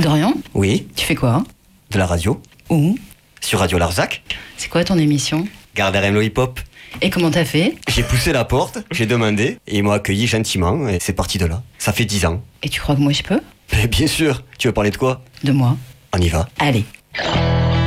Dorian, Oui, tu fais quoi? de la radio. Où? Sur Radio Larzac. C'est quoi ton émission? Garde RM le hip-hop. Et comment t'as fait? J'ai poussé la porte, j'ai demandé, et ils m'ont accueilli gentiment, et c'est parti de là. Ça fait 10 ans. Et tu crois que moi je peux? Mais bien sûr, tu veux parler de quoi? De moi. On y va. Allez.